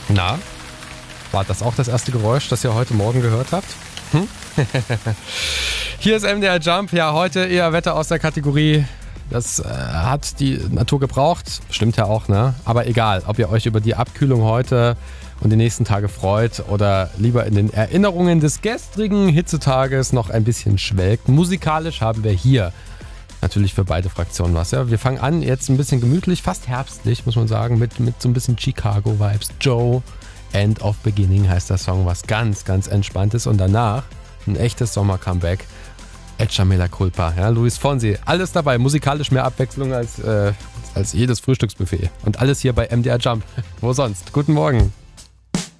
Na, war das auch das erste Geräusch, das ihr heute Morgen gehört habt? Hier ist MDR Jump. Ja, heute eher Wetter aus der Kategorie. Das hat die Natur gebraucht. Stimmt ja auch, ne? Aber egal, ob ihr euch über die Abkühlung heute und die nächsten Tage freut oder lieber in den Erinnerungen des gestrigen Hitzetages noch ein bisschen schwelgt. Musikalisch haben wir hier natürlich für beide Fraktionen was. Ja, wir fangen an jetzt ein bisschen gemütlich, fast herbstlich, muss man sagen, mit so ein bisschen Chicago-Vibes. Joe, End of Beginning heißt der Song, was ganz, ganz entspannt ist. Und danach ein echtes Sommer-Comeback. Echa Mea Culpa, ja, Luis Fonsi. Alles dabei, musikalisch mehr Abwechslung als jedes Frühstücksbuffet. Und alles hier bei MDR Jump. Wo sonst? Guten Morgen.